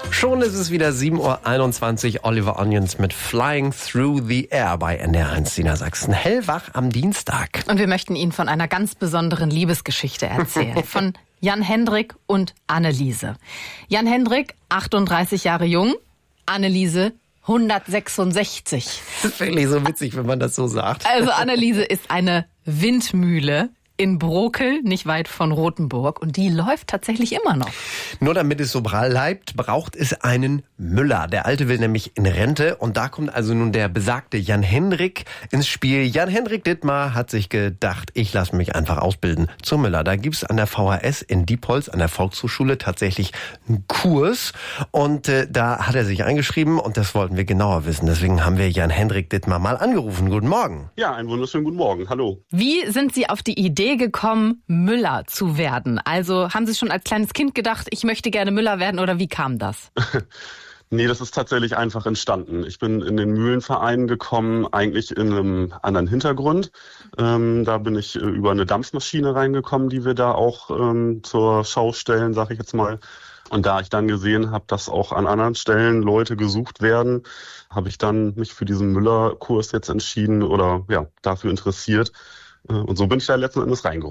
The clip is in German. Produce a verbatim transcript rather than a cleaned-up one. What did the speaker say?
Schon ist es wieder sieben Uhr einundzwanzig. Oliver Onions mit Flying Through the Air bei N D R eins Niedersachsen. Hellwach am Dienstag. Und wir möchten Ihnen von einer ganz besonderen Liebesgeschichte erzählen. Von Jan Hendrik und Anneliese. Jan Hendrik, achtunddreißig Jahre jung. Anneliese, hundertsechsundsechzig. Das ist wirklich so witzig, wenn man das so sagt. Also Anneliese ist eine Windmühle in Brokel, nicht weit von Rothenburg. Und die läuft tatsächlich immer noch. Nur damit es so bleibt, braucht es einen Müller. Der Alte will nämlich in Rente. Und da kommt also nun der besagte Jan Hendrik ins Spiel. Jan Hendrik Dittmar hat sich gedacht, ich lasse mich einfach ausbilden zum Müller. Da gibt's an der V H S in Diepholz, an der Volkshochschule, tatsächlich einen Kurs. Und äh, da hat er sich eingeschrieben und das wollten wir genauer wissen. Deswegen haben wir Jan Hendrik Dittmar mal angerufen. Guten Morgen. Ja, einen wunderschönen guten Morgen. Hallo. Wie sind Sie auf die Idee gekommen, Müller zu werden? Also haben Sie schon als kleines Kind gedacht, ich möchte gerne Müller werden, oder wie kam das? Nee, das ist tatsächlich einfach entstanden. Ich bin in den Mühlenverein gekommen, eigentlich in einem anderen Hintergrund. Ähm, da bin ich äh, über eine Dampfmaschine reingekommen, die wir da auch ähm, zur Schau stellen, sag ich jetzt mal. Und da ich dann gesehen habe, dass auch an anderen Stellen Leute gesucht werden, habe ich dann mich für diesen Müller-Kurs jetzt entschieden oder ja dafür interessiert. Und so bin ich da letzten Endes reingerutscht.